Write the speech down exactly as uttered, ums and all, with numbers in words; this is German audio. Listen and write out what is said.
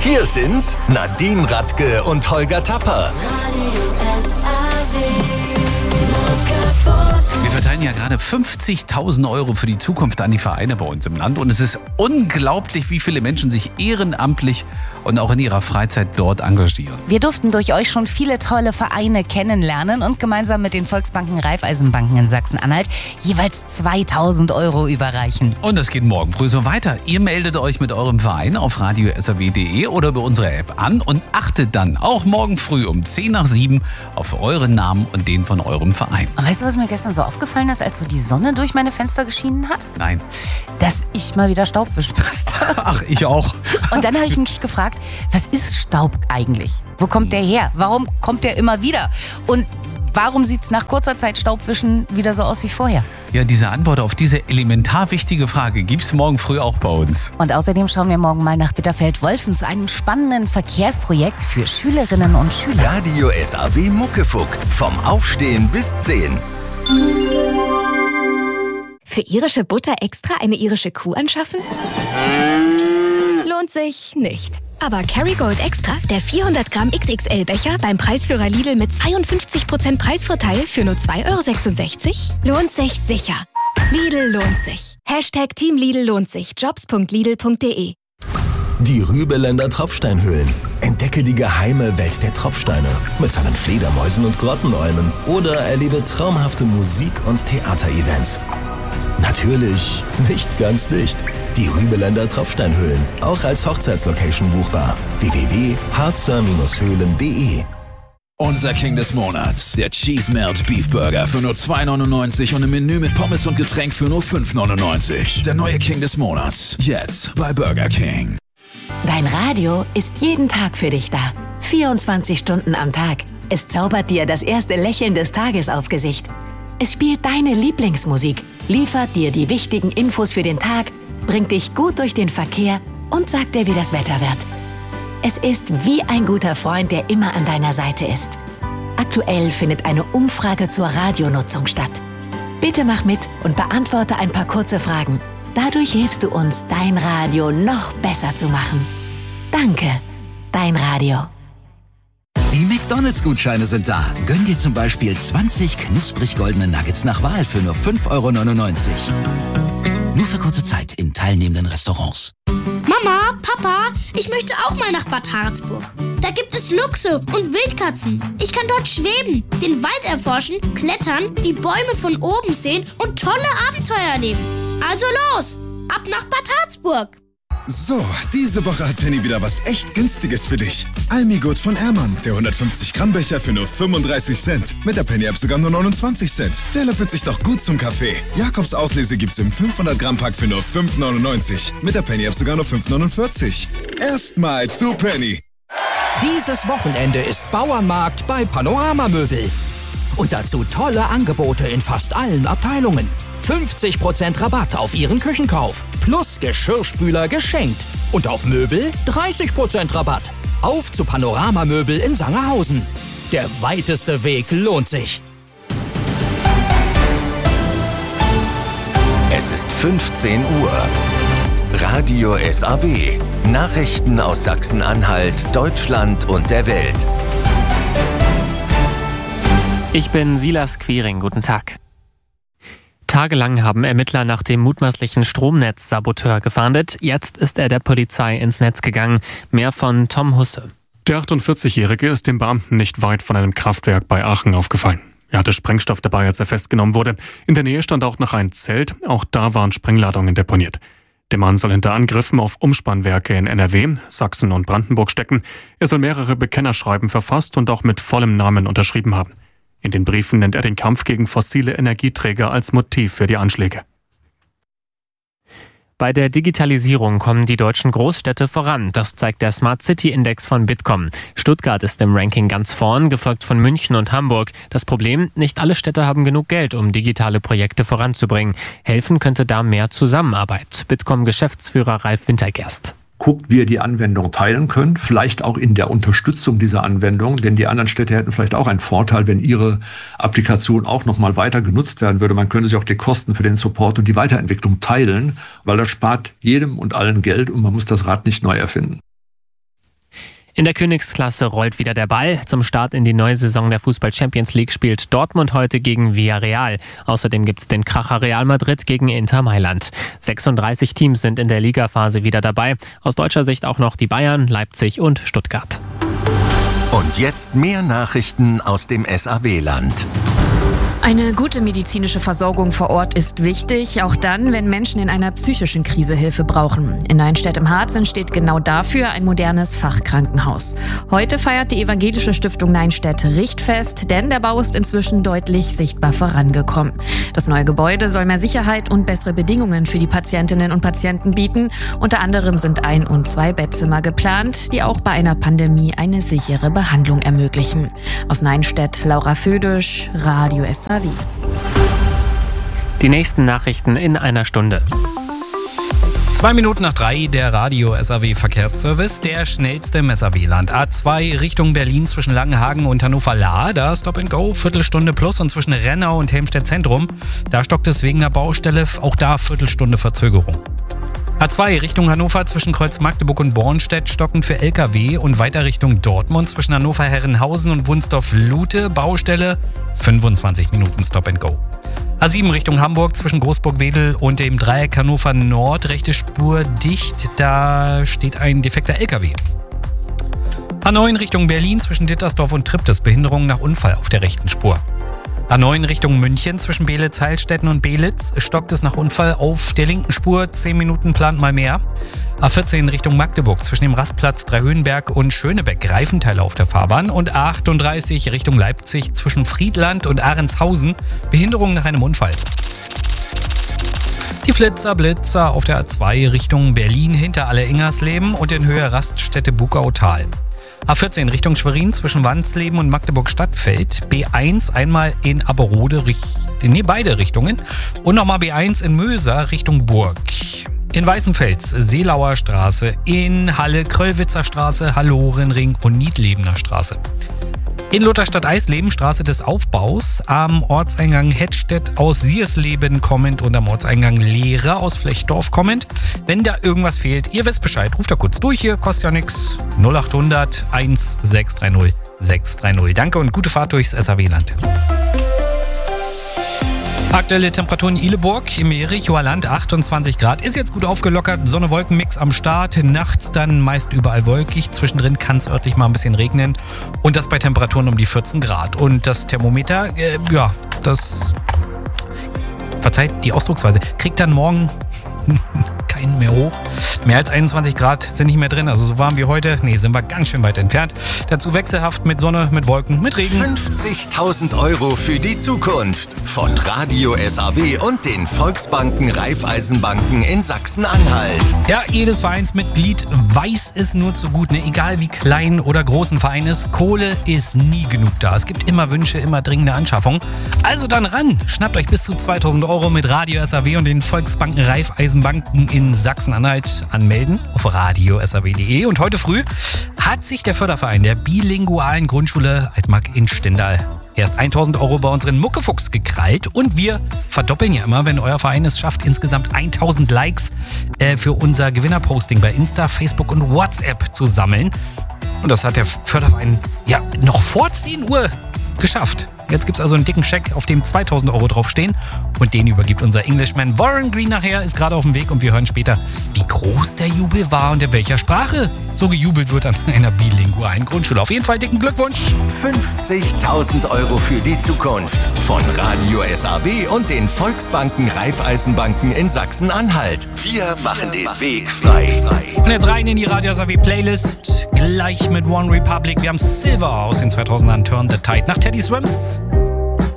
Hier sind Nadine Radke und Holger Tapper. Wir verteilen ja gerade fünfzigtausend Euro für die Zukunft an die Vereine bei uns im Land. Und es ist unglaublich, wie viele Menschen sich ehrenamtlich und auch in ihrer Freizeit dort engagieren. Wir durften durch euch schon viele tolle Vereine kennenlernen und gemeinsam mit den Volksbanken Raiffeisenbanken in Sachsen-Anhalt jeweils zweitausend Euro überreichen. Und das geht morgen früh so weiter. Ihr meldet euch mit eurem Verein auf radio s a w punkt d e oder über unsere App an und achtet dann auch morgen früh um zehn nach sieben auf euren Namen und den von eurem Verein. Und weißt du, was mir gestern so aufgefallen ist, als so die Sonne durch meine Fenster geschienen hat? Nein. Dass ich mal wieder Staub wischen musste. Ach, ich auch. Und dann habe ich mich gefragt, was ist Staub eigentlich? Wo kommt der her? Warum kommt der immer wieder? Und warum sieht es nach kurzer Zeit Staubwischen wieder so aus wie vorher? Ja, diese Antwort auf diese elementar wichtige Frage gibt's morgen früh auch bei uns. Und außerdem schauen wir morgen mal nach Bitterfeld-Wolfens, einem spannenden Verkehrsprojekt für Schülerinnen und Schüler. Radio S A W Muckefuck. Vom Aufstehen bis zehn. Für irische Butter extra eine irische Kuh anschaffen? Lohnt sich nicht. Aber Kerrygold Extra, der vierhundert Gramm X X L-Becher beim Preisführer Lidl mit zweiundfünfzig Prozent Preisvorteil für nur zwei Euro sechsundsechzig, lohnt sich sicher. Lidl lohnt sich. Hashtag Team Lidl lohnt sich. jobs punkt lidl punkt de. Die Rübeländer Tropfsteinhöhlen. Entdecke die geheime Welt der Tropfsteine mit seinen Fledermäusen und Grottenolmen oder erlebe traumhafte Musik- und Theaterevents. Natürlich nicht ganz dicht. Die Rübeländer Tropfsteinhöhlen, auch als Hochzeitslocation buchbar. w w w punkt harzer höhlen punkt de. Unser King des Monats, der Cheese Melt Beef Burger für nur zwei neunundneunzig und im Menü mit Pommes und Getränk für nur fünf neunundneunzig. Der neue King des Monats, jetzt bei Burger King. Dein Radio ist jeden Tag für dich da. vierundzwanzig Stunden am Tag. Es zaubert dir das erste Lächeln des Tages aufs Gesicht. Es spielt deine Lieblingsmusik, liefert dir die wichtigen Infos für den Tag, bringt dich gut durch den Verkehr und sagt dir, wie das Wetter wird. Es ist wie ein guter Freund, der immer an deiner Seite ist. Aktuell findet eine Umfrage zur Radionutzung statt. Bitte mach mit und beantworte ein paar kurze Fragen. Dadurch hilfst du uns, dein Radio noch besser zu machen. Danke, dein Radio. Die McDonalds-Gutscheine sind da. Gönn dir zum Beispiel zwanzig knusprig goldene Nuggets nach Wahl für nur fünf Euro neunundneunzig. Nur für kurze Zeit in teilnehmenden Restaurants. Mama, Papa, ich möchte auch mal nach Bad Harzburg. Da gibt es Luchse und Wildkatzen. Ich kann dort schweben, den Wald erforschen, klettern, die Bäume von oben sehen und tolle Abenteuer erleben. Also los, ab nach Bad Harzburg. So, diese Woche hat Penny wieder was echt Günstiges für dich. Almigurt von Ehrmann, der hundertfünfzig Gramm Becher für nur fünfunddreißig Cent. Mit der Penny-App sogar nur neunundzwanzig Cent. Der löffelt sich doch gut zum Kaffee. Jakobs Auslese gibt's im fünfhundert Gramm Pack für nur fünf neunundneunzig. Mit der Penny-App sogar nur fünf neunundvierzig. Erstmal zu Penny. Dieses Wochenende ist Bauernmarkt bei Panorama Möbel. Und dazu tolle Angebote in fast allen Abteilungen. fünfzig Prozent Rabatt auf Ihren Küchenkauf. Plus Geschirrspüler geschenkt. Und auf Möbel dreißig Prozent Rabatt. Auf zu Panorama Möbel in Sangerhausen. Der weiteste Weg lohnt sich. Es ist fünfzehn Uhr. Radio S A W. Nachrichten aus Sachsen-Anhalt, Deutschland und der Welt. Ich bin Silas Quiring. Guten Tag. Tagelang haben Ermittler nach dem mutmaßlichen Stromnetzsaboteur gefahndet. Jetzt ist er der Polizei ins Netz gegangen. Mehr von Tom Husse. Der achtundvierzigjährige ist dem Beamten nicht weit von einem Kraftwerk bei Aachen aufgefallen. Er hatte Sprengstoff dabei, als er festgenommen wurde. In der Nähe stand auch noch ein Zelt. Auch da waren Sprengladungen deponiert. Der Mann soll hinter Angriffen auf Umspannwerke in N R W, Sachsen und Brandenburg stecken. Er soll mehrere Bekennerschreiben verfasst und auch mit vollem Namen unterschrieben haben. In den Briefen nennt er den Kampf gegen fossile Energieträger als Motiv für die Anschläge. Bei der Digitalisierung kommen die deutschen Großstädte voran. Das zeigt der Smart City Index von Bitkom. Stuttgart ist im Ranking ganz vorn, gefolgt von München und Hamburg. Das Problem, nicht alle Städte haben genug Geld, um digitale Projekte voranzubringen. Helfen könnte da mehr Zusammenarbeit. Bitkom-Geschäftsführer Ralf Wintergerst. Guckt, wie ihr die Anwendung teilen könnt, vielleicht auch in der Unterstützung dieser Anwendung, denn die anderen Städte hätten vielleicht auch einen Vorteil, wenn ihre Applikation auch nochmal weiter genutzt werden würde. Man könnte sich auch die Kosten für den Support und die Weiterentwicklung teilen, weil das spart jedem und allen Geld und man muss das Rad nicht neu erfinden. In der Königsklasse rollt wieder der Ball. Zum Start in die neue Saison der Fußball-Champions League spielt Dortmund heute gegen Villarreal. Außerdem gibt es den Kracher Real Madrid gegen Inter Mailand. sechsunddreißig Teams sind in der Ligaphase wieder dabei. Aus deutscher Sicht auch noch die Bayern, Leipzig und Stuttgart. Und jetzt mehr Nachrichten aus dem S A W-Land. Eine gute medizinische Versorgung vor Ort ist wichtig, auch dann, wenn Menschen in einer psychischen Krise Hilfe brauchen. In Neinstedt im Harz entsteht genau dafür ein modernes Fachkrankenhaus. Heute feiert die evangelische Stiftung Neinstedt Richtfest, denn der Bau ist inzwischen deutlich sichtbar vorangekommen. Das neue Gebäude soll mehr Sicherheit und bessere Bedingungen für die Patientinnen und Patienten bieten. Unter anderem sind ein- und zwei Bettzimmer geplant, die auch bei einer Pandemie eine sichere Behandlung ermöglichen. Aus Neinstedt, Laura Födisch, Radio S A W. Die nächsten Nachrichten in einer Stunde. Zwei Minuten nach drei, der Radio S A W Verkehrsservice, der schnellste im S A W-Land. A zwei Richtung Berlin zwischen Langenhagen und Hannover-Lahr, da Stop and Go, Viertelstunde plus, und zwischen Rennau und Helmstedt Zentrum, da stockt es wegen der Baustelle, auch da Viertelstunde Verzögerung. A zwei Richtung Hannover zwischen Kreuz Magdeburg und Bornstedt stockend für L K W und weiter Richtung Dortmund zwischen Hannover-Herrenhausen und Wunsdorf-Lute, Baustelle, fünfundzwanzig Minuten Stop and Go. A sieben Richtung Hamburg zwischen Großburg-Wedel und dem Dreieck Hannover Nord, rechte Spur dicht, da steht ein defekter L K W. A neun Richtung Berlin zwischen Dittersdorf und Triptis, Behinderung nach Unfall auf der rechten Spur. A neun Richtung München zwischen Belitz, Heilstätten und Belitz stockt es nach Unfall auf der linken Spur, zehn Minuten plant mal mehr. A vierzehn Richtung Magdeburg zwischen dem Rastplatz Dreihöhenberg und Schönebeck, Reifenteile auf der Fahrbahn. Und A achtunddreißig Richtung Leipzig zwischen Friedland und Ahrenshausen, Behinderung nach einem Unfall. Die Flitzer, Blitzer auf der A zwei Richtung Berlin hinter Alle-Ingersleben und in Höhe Raststätte Bukautal. A vierzehn Richtung Schwerin zwischen Wandsleben und Magdeburg-Stadtfeld. B eins einmal in Aberode, nee, beide Richtungen. Und nochmal B eins in Möser Richtung Burg. In Weißenfels, Seelauer Straße. In Halle, Kröllwitzer Straße, Hallorenring und Niedlebener Straße. In Lutherstadt-Eisleben, Straße des Aufbaus, am Ortseingang Hettstedt aus Siersleben kommend und am Ortseingang Lehre aus Flechdorf kommend. Wenn da irgendwas fehlt, ihr wisst Bescheid, ruft da kurz durch hier, kostet ja nichts. null acht hundert eins sechs drei null sechs drei null. Danke und gute Fahrt durchs S A W-Land. Aktuelle Temperaturen in Ihleburg, im Jerichoer Land achtundzwanzig Grad. Ist jetzt gut aufgelockert, Sonne-Wolken-Mix am Start. Nachts dann meist überall wolkig. Zwischendrin kann es örtlich mal ein bisschen regnen. Und das bei Temperaturen um die vierzehn Grad. Und das Thermometer, äh, ja, das, verzeiht die Ausdrucksweise, kriegt dann morgen keinen mehr hoch. Mehr als einundzwanzig Grad sind nicht mehr drin. Also so warm wie heute, nee, sind wir ganz schön weit entfernt. Dazu wechselhaft mit Sonne, mit Wolken, mit Regen. fünfzigtausend Euro für die Zukunft von Radio S A W und den Volksbanken Raiffeisenbanken in Sachsen-Anhalt. Ja, jedes Vereinsmitglied weiß es nur zu gut, ne? Egal wie klein oder groß ein Verein ist, Kohle ist nie genug da. Es gibt immer Wünsche, immer dringende Anschaffungen. Also dann ran, schnappt euch bis zu zweitausend Euro mit Radio S A W und den Volksbanken Raiffeisenbanken in Sachsen-Anhalt anmelden auf radio s a w punkt d e. Und heute früh hat sich der Förderverein der bilingualen Grundschule Altmark in Stendal erst tausend Euro bei unseren Muckefuchs gekrallt. Und wir verdoppeln ja immer, wenn euer Verein es schafft, insgesamt tausend Likes äh, für unser Gewinnerposting bei Insta, Facebook und WhatsApp zu sammeln. Und das hat der Förderverein ja noch vor zehn Uhr geschafft. Jetzt gibt es also einen dicken Scheck, auf dem zweitausend Euro draufstehen. Und den übergibt unser Englishman Warren Green nachher, ist gerade auf dem Weg. Und wir hören später, wie groß der Jubel war und in welcher Sprache so gejubelt wird an einer bilingualen Grundschule. Auf jeden Fall dicken Glückwunsch. fünfzigtausend Euro für die Zukunft von Radio S A W und den Volksbanken Raiffeisenbanken in Sachsen-Anhalt. Wir machen den Weg frei. Und jetzt rein in die Radio S A W Playlist. Gleich mit One Republic. Wir haben Silver aus den zweitausendern, Turn the Tide nach Teddy Swims.